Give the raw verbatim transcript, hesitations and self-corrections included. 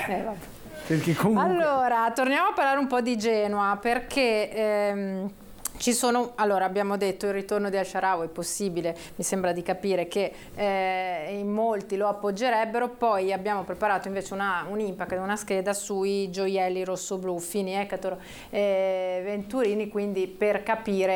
Eh, vabbè. Perché comunque... Allora, torniamo a parlare un po' di Genoa, perché ehm, ci sono, allora abbiamo detto il ritorno di El Shaarawy è possibile, mi sembra di capire che eh, in molti lo appoggerebbero, poi abbiamo preparato invece una, un impact, una scheda sui gioielli rossoblu, Fini, Ekator, eh, Venturini, quindi per capire